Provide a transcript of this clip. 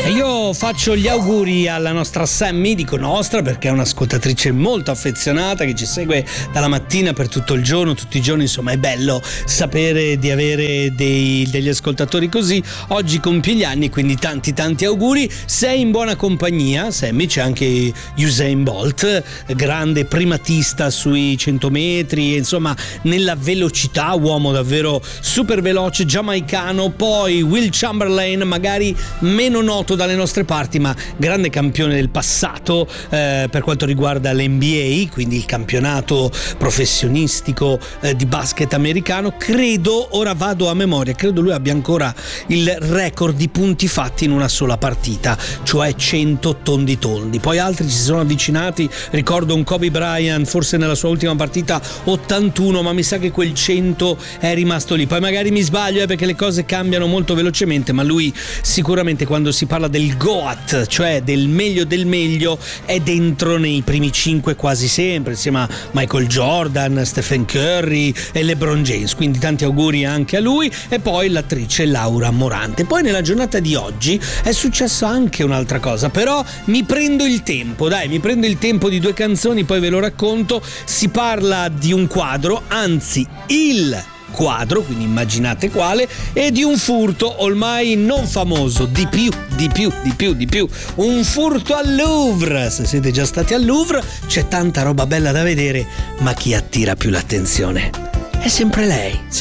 E io faccio gli auguri alla nostra Sammy, dico nostra perché è un'ascoltatrice molto affezionata che ci segue dalla mattina per tutto il giorno, tutti i giorni, insomma è bello sapere di avere degli ascoltatori così. Oggi compie gli anni, quindi tanti auguri. Sei in buona compagnia, Sammy. C'è anche Usain Bolt, grande primatista sui 100 metri, insomma nella velocità, uomo davvero super veloce, giamaicano. Poi Will Chamberlain, magari meno noto dalle nostre parti ma grande campione del passato per quanto riguarda l'NBA, quindi il campionato professionistico di basket americano. Credo, ora vado a memoria, credo lui abbia ancora il record di punti fatti in una sola partita, cioè 100 tondi. Poi altri ci si sono avvicinati, ricordo un Kobe Bryant forse nella sua ultima partita 81, ma mi sa che quel 100 è rimasto lì. Poi magari mi sbaglio perché le cose cambiano molto velocemente, ma lui sicuramente quando si parla del GOAT, cioè del meglio, è dentro nei primi 5 quasi sempre, insieme a Michael Jordan, Stephen Curry e LeBron James, quindi tanti auguri anche a lui. E poi l'attrice Laura Morante. Poi nella giornata di oggi è successa anche un'altra cosa, però mi prendo il tempo di 2 canzoni, poi ve lo racconto. Si parla di un quadro, anzi il quadro, quindi immaginate quale, e di un furto ormai non famoso, di più, un furto al Louvre. Se siete già stati al Louvre c'è tanta roba bella da vedere, ma chi attira più l'attenzione è sempre lei, sì.